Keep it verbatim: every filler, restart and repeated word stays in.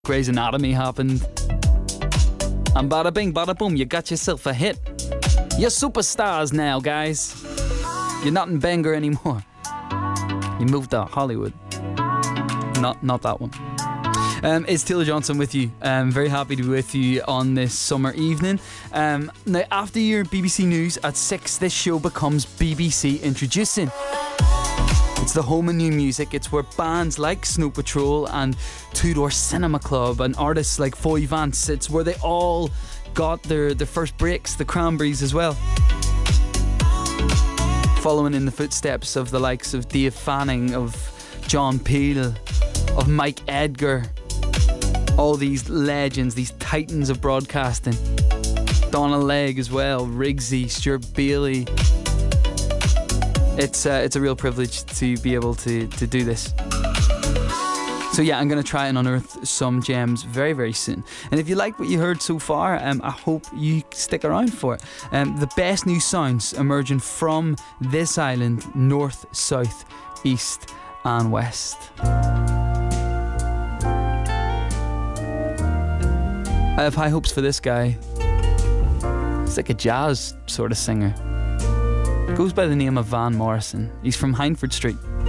Grey's Anatomy happened. And bada bing, bada boom, you got yourself a hit. You're superstars now, guys. You're not in Bangor anymore. You moved to Hollywood. Not not that one. Um, it's Taylor Johnson with you. I'm very happy to be with you on this summer evening. Um, now, after your B B C News at six, this show becomes B B C Introducing. It's the home of new music. It's where bands like Snow Patrol and Two Door Cinema Club and artists like Foy Vance, it's where they all got their, their first breaks, the Cranberries as well. Following in the footsteps of the likes of Dave Fanning, of John Peel, of Mike Edgar, all these legends, these titans of broadcasting. Donna Legg as well, Riggsy, Stuart Bailey. It's uh, it's a real privilege to be able to, to do this. So yeah, I'm going to try and unearth some gems very, very soon. And if you like what you heard so far, um, I hope you stick around for it. Um, the best new sounds emerging from this island, north, south, east and west. I have high hopes for this guy. He's like a jazz sort of singer. Goes by the name of Van Morrison. He's from Hindford Street.